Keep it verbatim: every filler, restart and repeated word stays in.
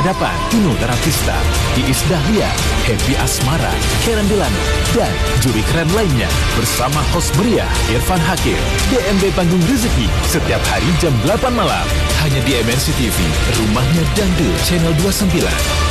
hadapan Inul Daratista, Iis Dahlia, Happy Asmara, Karen Delano, dan juri keren lainnya bersama host meriah Irfan Hakim. D M B Panggung Rezeki setiap hari jam delapan malam hanya di M N C T V, rumahnya Dangdut Channel dua puluh sembilan.